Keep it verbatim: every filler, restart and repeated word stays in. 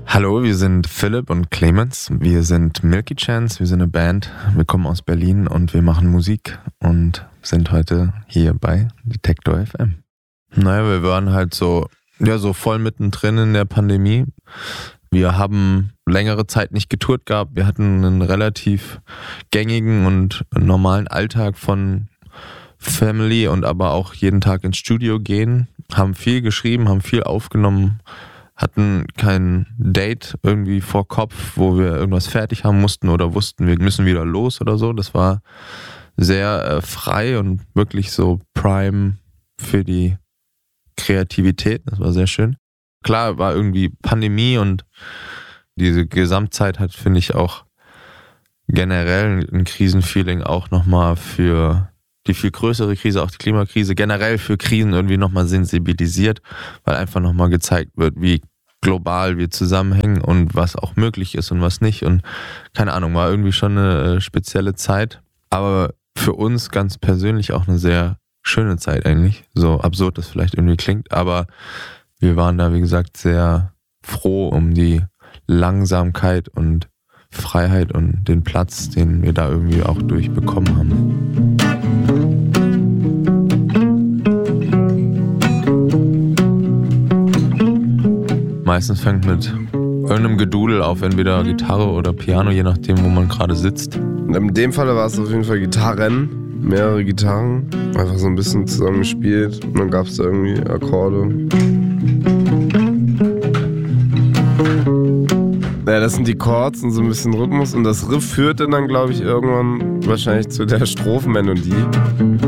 Hallo, wir sind Philipp und Clemens. Wir sind Milky Chance, wir sind eine Band. Wir kommen aus Berlin und wir machen Musik und sind heute hier bei Detektor F M. Naja, wir waren halt so, ja, so voll mittendrin in der Pandemie. Wir haben längere Zeit nicht getourt gehabt. Wir hatten einen relativ gängigen und normalen Alltag von Family und aber auch jeden Tag ins Studio gehen. Haben viel geschrieben, haben viel aufgenommen, hatten kein Date irgendwie vor Kopf, wo wir irgendwas fertig haben mussten oder wussten, wir müssen wieder los oder so. Das war sehr äh, frei und wirklich so prime für die Kreativität. Das war sehr schön. Klar, war irgendwie Pandemie und diese Gesamtzeit hat, finde ich, auch generell ein Krisenfeeling auch nochmal für die viel größere Krise, auch die Klimakrise, generell für Krisen irgendwie nochmal sensibilisiert, weil einfach nochmal gezeigt wird, wie global wir zusammenhängen und was auch möglich ist und was nicht. Und keine Ahnung, war irgendwie schon eine spezielle Zeit, aber für uns ganz persönlich auch eine sehr schöne Zeit eigentlich. So absurd das vielleicht irgendwie klingt, aber wir waren da, wie gesagt, sehr froh um die Langsamkeit und Freiheit und den Platz, den wir da irgendwie auch durchbekommen haben. Meistens fängt mit irgendeinem Gedudel auf, entweder Gitarre oder Piano, je nachdem, wo man gerade sitzt. In dem Fall war es auf jeden Fall Gitarren, mehrere Gitarren, einfach so ein bisschen zusammen gespielt und dann gab es da irgendwie Akkorde. Ja, das sind die Chords und so ein bisschen Rhythmus und das Riff führte dann, glaube ich, irgendwann wahrscheinlich zu der Strophenmelodie.